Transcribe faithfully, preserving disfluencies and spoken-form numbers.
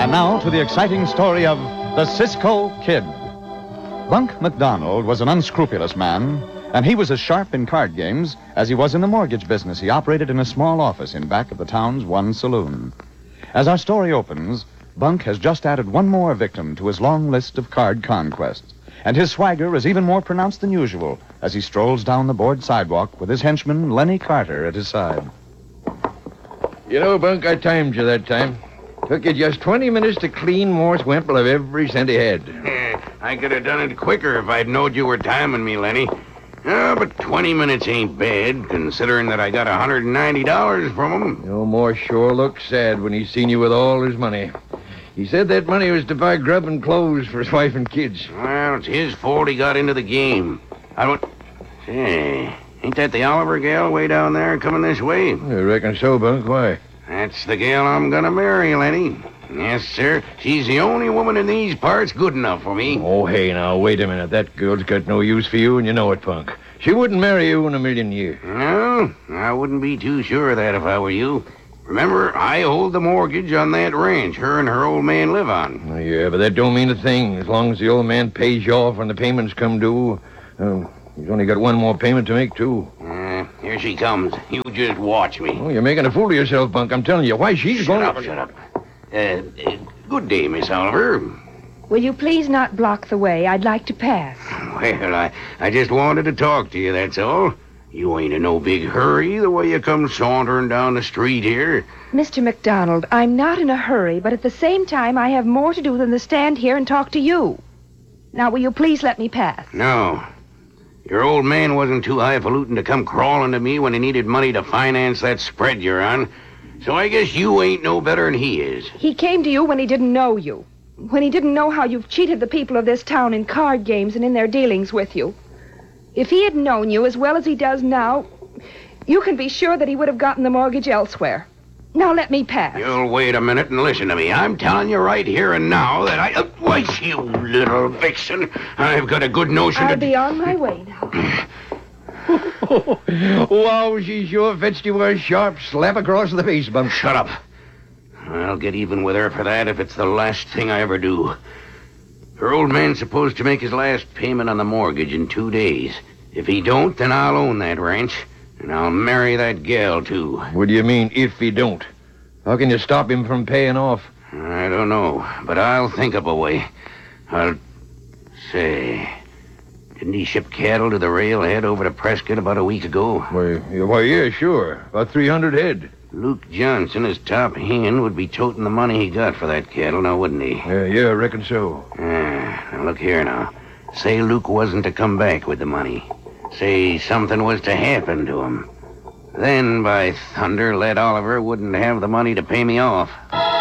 And now to the exciting story of the Cisco Kid. Bunk McDonald was an unscrupulous man, and he was as sharp in card games as he was in the mortgage business. He operated in a small office in back of the town's one saloon. As our story opens, Bunk has just added one more victim to his long list of card conquests, and his swagger is even more pronounced than usual as he strolls down the board sidewalk with his henchman, Lenny Carter, at his side. You know, Bunk, I timed you that time. Took you just twenty minutes to clean Morse Wemple of every cent he had. I could have done it quicker if I'd knowed you were timing me, Lenny. Oh, but twenty minutes ain't bad, considering that I got one hundred ninety dollars from him. No Morse sure looked sad when he seen you with all his money. He said that money was to buy grub and clothes for his wife and kids. Well, it's his fault he got into the game. I don't... Say, ain't that the Oliver gal way down there coming this way? I reckon so, Bunk. Why? That's the gal I'm gonna marry, Lenny. Yes, sir. She's the only woman in these parts good enough for me. Oh, hey, now, wait a minute. That girl's got no use for you, and you know it, Punk. She wouldn't marry you in a million years. No, I wouldn't be too sure of that if I were you. Remember, I hold the mortgage on that ranch her and her old man live on. Oh, yeah, but that don't mean a thing. As long as the old man pays you off when the payments come due. Uh, he's only got one more payment to make, too. Uh, here she comes. You just watch me. Oh, you're making a fool of yourself, Bunk. I'm telling you. Why, she's shut going... Up, shut up. Uh, uh, good day, Miss Oliver. Will you please not block the way? I'd like to pass. Well, I, I just wanted to talk to you, that's all. You ain't in no big hurry the way you come sauntering down the street here. Mister McDonald, I'm not in a hurry, but at the same time, I have more to do than to stand here and talk to you. Now, will you please let me pass? No. Your old man wasn't too highfalutin to come crawling to me when he needed money to finance that spread you're on. So I guess you ain't no better than he is. He came to you when he didn't know you. When he didn't know how you've cheated the people of this town in card games and in their dealings with you. If he had known you as well as he does now, you can be sure that he would have gotten the mortgage elsewhere. Now let me pass. You'll wait a minute and listen to me. I'm telling you right here and now that I... Uh, why, you little vixen. I've got a good notion I'll to... I'll be on my way now. Wow, she sure fetched you a sharp slap across the face, Bunk. Shut up. I'll get even with her for that if it's the last thing I ever do. Her old man's supposed to make his last payment on the mortgage in two days. If he don't, then I'll own that ranch, and I'll marry that gal, too. What do you mean, if he don't? How can you stop him from paying off? I don't know, but I'll think of a way. I'll... Say... Didn't he ship cattle to the railhead over to Prescott about a week ago? Why, why yeah, sure. About three hundred head. Luke Johnson, his top hand, would be toting the money he got for that cattle, now wouldn't he? Yeah, yeah, I reckon so. Ah, now look here now. Say Luke wasn't to come back with the money. Say something was to happen to him. Then, by thunder, Led Oliver wouldn't have the money to pay me off.